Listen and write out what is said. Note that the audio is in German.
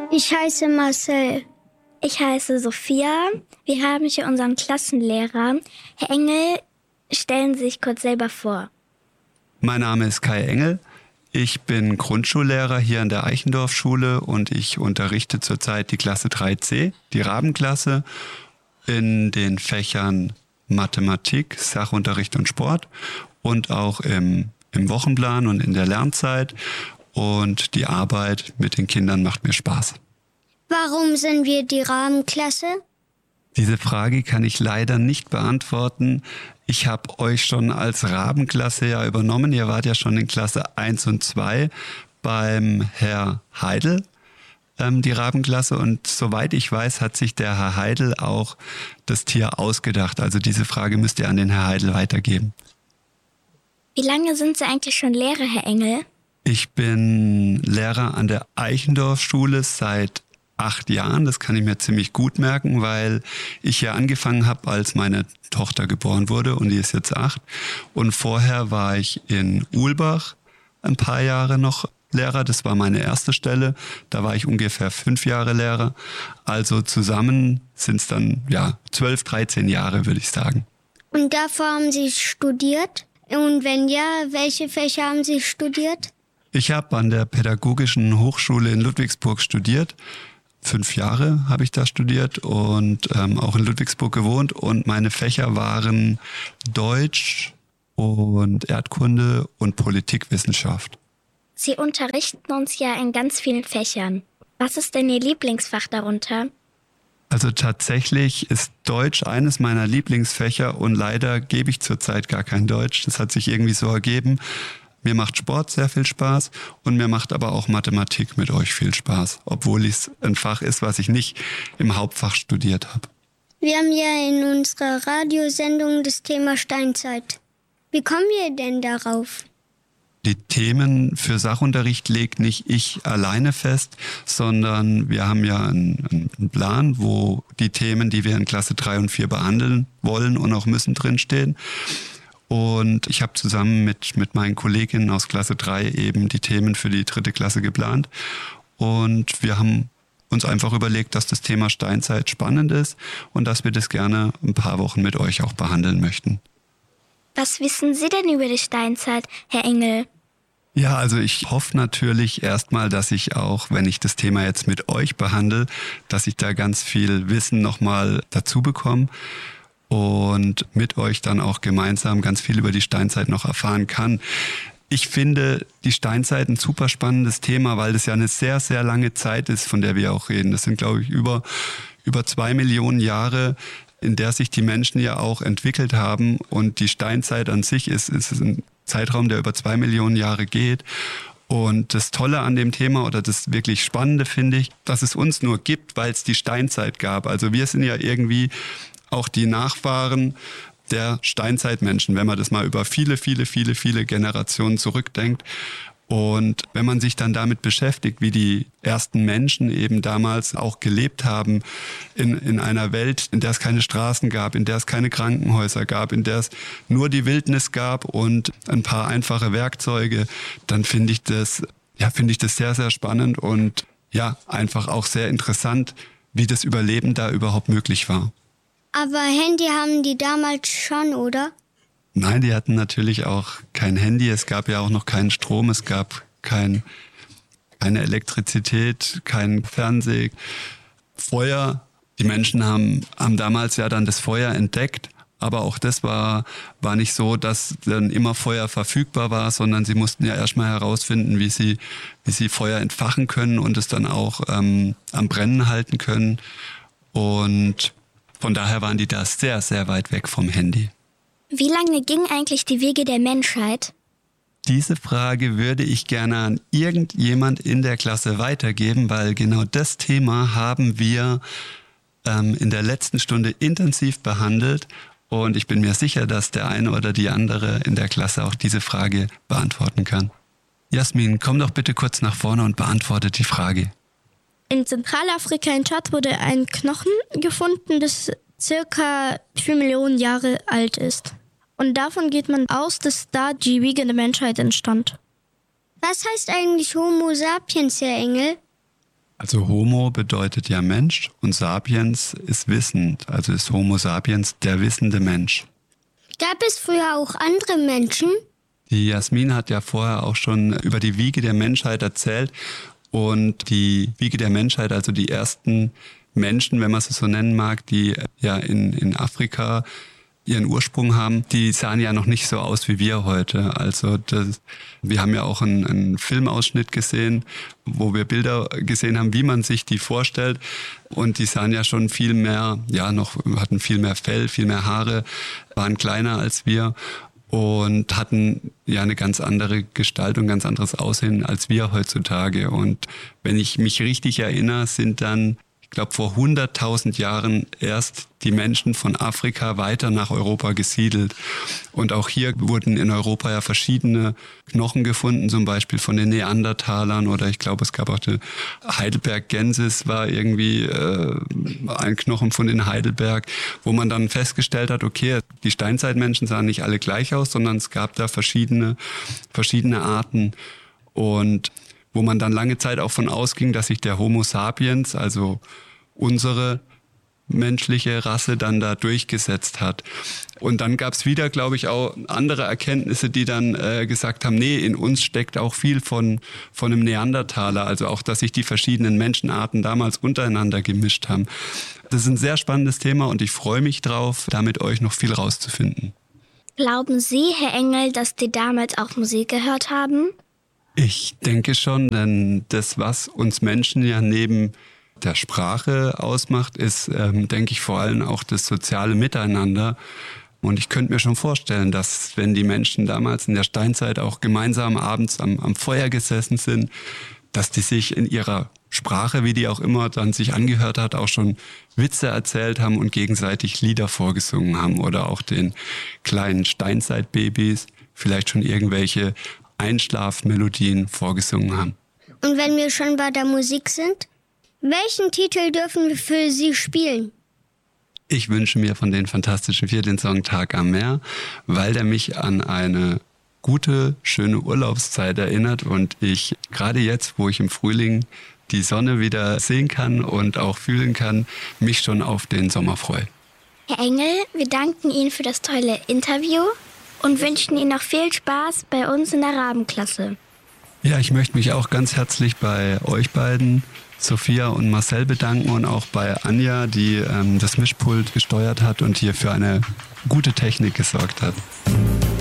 Ich heiße Marcel. Ich heiße Sophia. Wir haben hier unseren Klassenlehrer. Herr Engel, stellen Sie sich kurz selber vor. Mein Name ist Kai Engel. Ich bin Grundschullehrer hier an der Eichendorff-Schule und ich unterrichte zurzeit die Klasse 3c, die Rabenklasse, in den Fächern Mathematik, Sachunterricht und Sport und auch im Wochenplan und in der Lernzeit. Und die Arbeit mit den Kindern macht mir Spaß. Warum sind wir die Rabenklasse? Diese Frage kann ich leider nicht beantworten. Ich habe euch schon als Rabenklasse ja übernommen. Ihr wart ja schon in Klasse 1 und 2 beim Herr Heidel, die Rabenklasse. Und soweit ich weiß, hat sich der Herr Heidel auch das Tier ausgedacht. Also diese Frage müsst ihr an den Herr Heidel weitergeben. Wie lange sind Sie eigentlich schon Lehrer, Herr Engel? Ich bin Lehrer an der Eichendorff-Schule seit 8 Jahren. Das kann ich mir ziemlich gut merken, weil ich hier angefangen habe, als meine Tochter geboren wurde und die ist jetzt 8. Und vorher war ich in Uhlbach ein paar Jahre noch Lehrer. Das war meine erste Stelle. Da war ich ungefähr 5 Jahre Lehrer. Also zusammen sind es dann 12, 13 Jahre, würde ich sagen. Und davor haben Sie studiert? Und wenn ja, welche Fächer haben Sie studiert? Ich habe an der Pädagogischen Hochschule in Ludwigsburg studiert. 5 Jahre habe ich da studiert und auch in Ludwigsburg gewohnt. Und meine Fächer waren Deutsch und Erdkunde und Politikwissenschaft. Sie unterrichten uns ja in ganz vielen Fächern. Was ist denn Ihr Lieblingsfach darunter? Also tatsächlich ist Deutsch eines meiner Lieblingsfächer und leider gebe ich zurzeit gar kein Deutsch. Das hat sich irgendwie so ergeben. Mir macht Sport sehr viel Spaß und mir macht aber auch Mathematik mit euch viel Spaß, obwohl es ein Fach ist, was ich nicht im Hauptfach studiert habe. Wir haben ja in unserer Radiosendung das Thema Steinzeit. Wie kommen wir denn darauf? Die Themen für Sachunterricht legt nicht ich alleine fest, sondern wir haben ja einen Plan, wo die Themen, die wir in Klasse 3 und 4 behandeln wollen und auch müssen, drinstehen. Und ich habe zusammen mit meinen Kolleginnen aus Klasse 3 eben die Themen für die 3. Klasse geplant. Und wir haben uns einfach überlegt, dass das Thema Steinzeit spannend ist und dass wir das gerne ein paar Wochen mit euch auch behandeln möchten. Was wissen Sie denn über die Steinzeit, Herr Engel? Ja, also ich hoffe natürlich erstmal, dass ich auch, wenn ich das Thema jetzt mit euch behandle, dass ich da ganz viel Wissen nochmal dazu bekomme. Und mit euch dann auch gemeinsam ganz viel über die Steinzeit noch erfahren kann. Ich finde die Steinzeit ein super spannendes Thema, weil das ja eine sehr, sehr lange Zeit ist, von der wir auch reden. Das sind, glaube ich, über 2 Millionen Jahre, in der sich die Menschen ja auch entwickelt haben. Und die Steinzeit an sich ist ein Zeitraum, der über 2 Millionen Jahre geht. Und das Tolle an dem Thema oder das wirklich Spannende finde ich, dass es uns nur gibt, weil es die Steinzeit gab. Also wir sind ja irgendwie auch die Nachfahren der Steinzeitmenschen, wenn man das mal über viele, viele, viele, viele Generationen zurückdenkt. Und wenn man sich dann damit beschäftigt, wie die ersten Menschen eben damals auch gelebt haben in einer Welt, in der es keine Straßen gab, in der es keine Krankenhäuser gab, in der es nur die Wildnis gab und ein paar einfache Werkzeuge, dann finde ich das sehr, sehr spannend und ja, einfach auch sehr interessant, wie das Überleben da überhaupt möglich war. Aber Handy haben die damals schon, oder? Nein, die hatten natürlich auch kein Handy. Es gab ja auch noch keinen Strom. Es gab keine Elektrizität, kein Fernsehen, Feuer. Die Menschen haben damals ja dann das Feuer entdeckt. Aber auch das war nicht so, dass dann immer Feuer verfügbar war, sondern sie mussten ja erstmal herausfinden, wie sie Feuer entfachen können und es dann auch am Brennen halten können. Und von daher waren die da sehr, sehr weit weg vom Handy. Wie lange gingen eigentlich die Wege der Menschheit? Diese Frage würde ich gerne an irgendjemand in der Klasse weitergeben, weil genau das Thema haben wir in der letzten Stunde intensiv behandelt. Und ich bin mir sicher, dass der eine oder die andere in der Klasse auch diese Frage beantworten kann. Jasmin, komm doch bitte kurz nach vorne und beantworte die Frage. In Zentralafrika in Tschad wurde ein Knochen gefunden, das circa 4 Millionen Jahre alt ist. Und davon geht man aus, dass da die Wiege der Menschheit entstand. Was heißt eigentlich Homo sapiens, Herr Engel? Also Homo bedeutet ja Mensch und Sapiens ist wissend. Also ist Homo sapiens der wissende Mensch. Gab es früher auch andere Menschen? Die Jasmin hat ja vorher auch schon über die Wiege der Menschheit erzählt. Und die Wiege der Menschheit, also die ersten Menschen, wenn man es so nennen mag, die ja in Afrika ihren Ursprung haben, die sahen ja noch nicht so aus wie wir heute. Also wir haben ja auch einen Filmausschnitt gesehen, wo wir Bilder gesehen haben, wie man sich die vorstellt. Und die sahen ja schon viel mehr, hatten viel mehr Fell, viel mehr Haare, waren kleiner als wir und hatten ja eine ganz andere Gestalt und ganz anderes Aussehen als wir heutzutage. Und wenn ich mich richtig erinnere, sind dann, ich glaube, vor 100.000 Jahren erst die Menschen von Afrika weiter nach Europa gesiedelt. Und auch hier wurden in Europa ja verschiedene Knochen gefunden, zum Beispiel von den Neandertalern oder ich glaube, es gab auch den Heidelbergensis, war irgendwie ein Knochenfund in Heidelberg, wo man dann festgestellt hat, okay, die Steinzeitmenschen sahen nicht alle gleich aus, sondern es gab da verschiedene Arten. Und wo man dann lange Zeit auch von ausging, dass sich der Homo sapiens, also unsere menschliche Rasse, dann da durchgesetzt hat. Und dann gab es wieder, glaube ich, auch andere Erkenntnisse, die dann gesagt haben, nee, in uns steckt auch viel von einem Neandertaler, also auch, dass sich die verschiedenen Menschenarten damals untereinander gemischt haben. Das ist ein sehr spannendes Thema und ich freue mich drauf, da mit euch noch viel rauszufinden. Glauben Sie, Herr Engel, dass die damals auch Musik gehört haben? Ich denke schon, denn das, was uns Menschen ja neben der Sprache ausmacht, ist, denke ich, vor allem auch das soziale Miteinander. Und ich könnte mir schon vorstellen, dass wenn die Menschen damals in der Steinzeit auch gemeinsam abends am Feuer gesessen sind, dass die sich in ihrer Sprache, wie die auch immer dann sich angehört hat, auch schon Witze erzählt haben und gegenseitig Lieder vorgesungen haben oder auch den kleinen Steinzeitbabys vielleicht schon irgendwelche Einschlafmelodien vorgesungen haben. Und wenn wir schon bei der Musik sind, welchen Titel dürfen wir für Sie spielen? Ich wünsche mir von den Fantastischen Vier den Song Tag am Meer, weil der mich an eine gute, schöne Urlaubszeit erinnert und ich gerade jetzt, wo ich im Frühling die Sonne wieder sehen kann und auch fühlen kann, mich schon auf den Sommer freue. Herr Engel, wir danken Ihnen für das tolle Interview und wünschen Ihnen noch viel Spaß bei uns in der Rabenklasse. Ja, ich möchte mich auch ganz herzlich bei euch beiden, Sophia und Marcel, bedanken und auch bei Anja, die das Mischpult gesteuert hat und hier für eine gute Technik gesorgt hat.